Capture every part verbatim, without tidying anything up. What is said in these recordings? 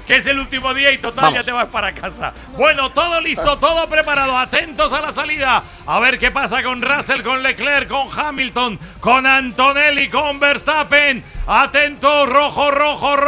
que es el último día y total Vamos. ya te vas para casa. Bueno, todo listo, todo preparado, atentos a la salida. A ver qué pasa con Russell, con Leclerc, con Hamilton, con Antonelli, con Verstappen. Atento, rojo, rojo,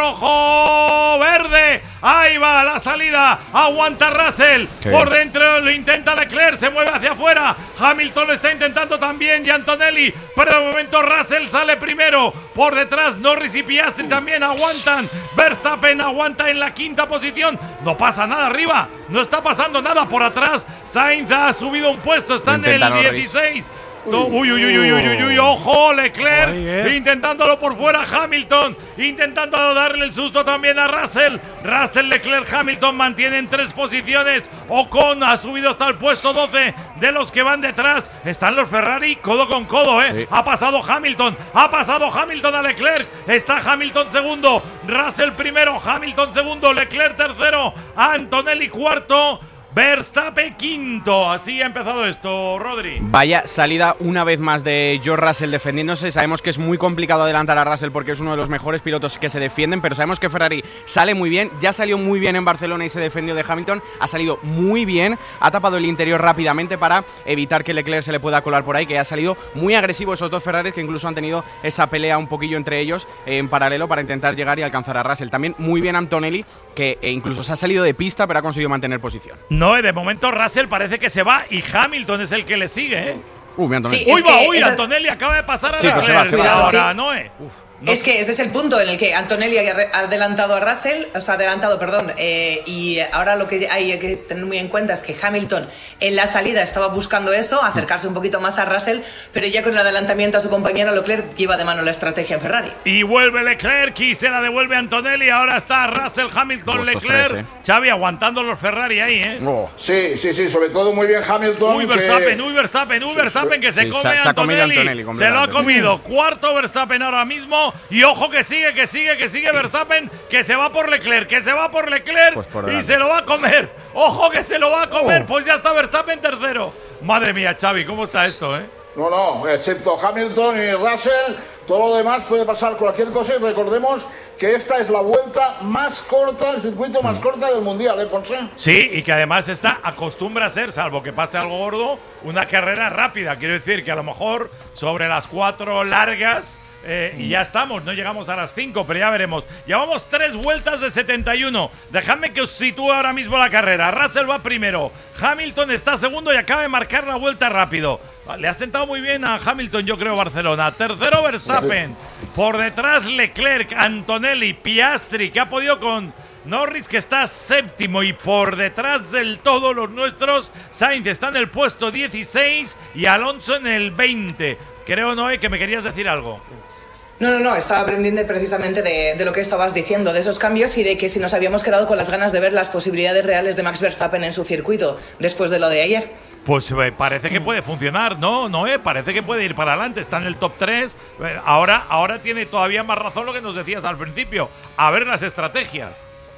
rojo, verde. Ahí va la salida. Aguanta Russell. Qué Por bien. dentro lo intenta Leclerc. Se mueve hacia afuera. Hamilton lo está intentando también. Y Antonelli. Pero de momento Russell sale primero. Por detrás Norris y Piastri uh. también aguantan. Verstappen aguanta en la quinta posición. No pasa nada arriba. No está pasando nada por atrás. Sainz ha subido un puesto. Está en el dieciséis. Uy, uy, uy, uy, uy, uy, uy, ojo, Leclerc Ay, eh. intentándolo por fuera, Hamilton intentando darle el susto también a Russell. Russell, Leclerc, Hamilton mantienen tres posiciones. Ocon ha subido hasta el puesto doce de los que van detrás. Están los Ferrari codo con codo, eh. Sí. Ha pasado Hamilton, ha pasado Hamilton a Leclerc. Está Hamilton segundo, Russell primero, Hamilton segundo, Leclerc tercero, Antonelli cuarto. Verstappen quinto. Así ha empezado esto, Rodri. Vaya salida una vez más de George Russell defendiéndose. Sabemos que es muy complicado adelantar a Russell porque es uno de los mejores pilotos que se defienden, pero sabemos que Ferrari sale muy bien. Ya salió muy bien en Barcelona y se defendió de Hamilton. Ha salido muy bien. Ha tapado el interior rápidamente para evitar que Leclerc se le pueda colar por ahí, que ha salido muy agresivo esos dos Ferraris, que incluso han tenido esa pelea un poquillo entre ellos en paralelo para intentar llegar y alcanzar a Russell. También muy bien Antonelli, que incluso se ha salido de pista pero ha conseguido mantener posición. No, de momento Russell parece que se va y Hamilton es el que le sigue, ¿eh? Uy, Antonelli. Sí, uy, va, uy, esa... Antonelli acaba de pasar a sí, Leclerc. Pues se va, se va. Ahora, Noé. Uf. No. Es que ese es el punto en el que Antonelli ha adelantado a Russell, o sea, adelantado, perdón, eh, y ahora lo que hay que tener muy en cuenta es que Hamilton en la salida estaba buscando eso, acercarse un poquito más a Russell, pero ya con el adelantamiento a su compañero Leclerc lleva de mano la estrategia en Ferrari. Y vuelve Leclerc y se la devuelve Antonelli, ahora está Russell, Hamilton, Leclerc, tres, eh. Xavi aguantando los Ferrari ahí, ¿eh? Oh. Sí, sí, sí, sobre todo muy bien Hamilton. Uy, Verstappen, que... uy, Verstappen, uy, Verstappen, que se sí, come se, a Antonelli, se, Antonelli se lo ha comido, cuarto Verstappen ahora mismo. Y ojo que sigue, que sigue, que sigue Verstappen, que se va por Leclerc, que se va por Leclerc pues por y se lo va a comer. Ojo que se lo va a comer, oh. Pues ya está Verstappen tercero. Madre mía, Xavi, ¿cómo está esto, eh? No, no, excepto Hamilton y Russell, todo lo demás puede pasar cualquier cosa y recordemos que esta es la vuelta más corta, el circuito más corta del Mundial, ¿eh, Ponce? Sí, y que además esta acostumbra a ser, salvo que pase algo gordo, una carrera rápida. Quiero decir que a lo mejor sobre las cuatro largas Eh, y ya estamos, no llegamos a las cinco, pero ya veremos. Llevamos tres vueltas de setenta y uno. Dejadme que os sitúe ahora mismo la carrera. Russell va primero, Hamilton está segundo y acaba de marcar la vuelta rápido. Le ha sentado muy bien a Hamilton, yo creo, Barcelona. Tercero Verstappen, por detrás Leclerc, Antonelli, Piastri, que ha podido con Norris, que está séptimo, y por detrás del todo los nuestros, Sainz está en el puesto dieciséis y Alonso en el veinte. Creo, Noé, que me querías decir algo. No, no, no, estaba aprendiendo precisamente de, de lo que estabas diciendo, de esos cambios y de que si nos habíamos quedado con las ganas de ver las posibilidades reales de Max Verstappen en su circuito después de lo de ayer. Pues eh, parece que puede funcionar, ¿no? No, eh, parece que puede ir para adelante, está en el top tres. Eh, ahora, ahora tiene todavía más razón lo que nos decías al principio. A ver las estrategias.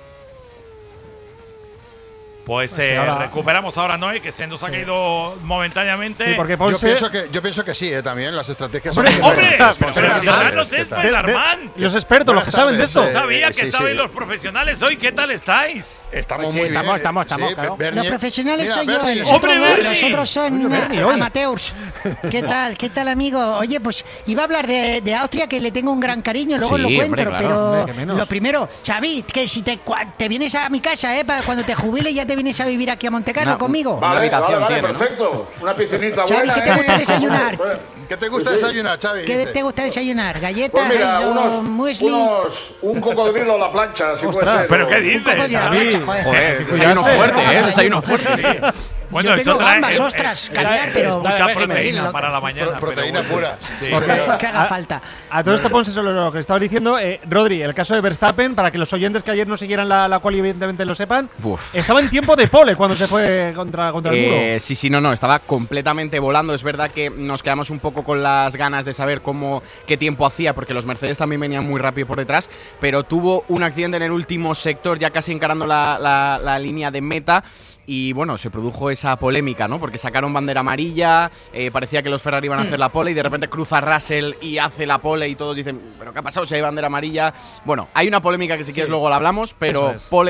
Pues, pues eh, ahora recuperamos ahora, Noé, que se nos ha sí. caído momentáneamente. Sí, porque Ponce... yo, pienso que, yo pienso que sí, eh, también las estrategias ¡Hombre, son hombre! Pero el ciudadano es Spider-Man. Los expertos, los que saben de esto. No sabía eh, que sí, estabais sí. los profesionales hoy. ¿Qué tal estáis? Estamos pues muy sí, bien. Estamos, estamos, estamos. Sí, claro. Bernie, los profesionales mira, soy Bernie. yo, los otros, ¡Hombre, los otros son Oye, Bernie, hoy. amateurs. ¿Qué tal? ¿Qué tal, amigo? Oye, pues iba a hablar de, de Austria, que le tengo un gran cariño, luego sí, lo cuento, hombre, claro, pero hombre, lo primero, Xavi, que si te, te vienes a mi casa, ¿eh? Para cuando te jubiles ya te vienes a vivir aquí a Montecarlo no, conmigo. Vale, habitación vale, vale, tiene, ¿no? perfecto. Una piscinita Xavi, buena. ¿qué te gusta desayunar? ¿Qué te gusta desayunar, Xavi? ¿Qué te gusta desayunar? ¿Galletas, Pues mira, eso, unos, muesli? unos, un cocodrilo a la plancha, si puede ser. ¿Pero qué Un dices? cocodrilo a la plancha, joder. Joder, desayuno fuerte, ¿eh? Desayuno fuerte. Sí. Bueno, yo tengo eso trae, gambas, eh, ostras, eh, caviar, pero mucha dale, proteína dale, para la mañana. Pro- proteína pero, pura. Sí. Okay. que haga falta. A todo esto, Ponce, sobre lo que estabas diciendo, eh, Rodri, el caso de Verstappen, para que los oyentes que ayer no siguieran la, la cual evidentemente lo sepan, Uf. estaba en tiempo de pole cuando se fue contra, contra el muro. Eh, sí, sí, no, no, estaba completamente volando. Es verdad que nos quedamos un poco con las ganas de saber cómo, qué tiempo hacía, porque los Mercedes también venían muy rápido por detrás, pero tuvo un accidente en el último sector, ya casi encarando la, la, la línea de meta. Y bueno, se produjo esa polémica, ¿no? Porque sacaron bandera amarilla, eh, parecía que los Ferrari iban a hacer la pole y de repente cruza Russell y hace la pole y todos dicen, ¿pero qué ha pasado si hay bandera amarilla? Bueno, hay una polémica que si sí. quieres luego la hablamos, pero pole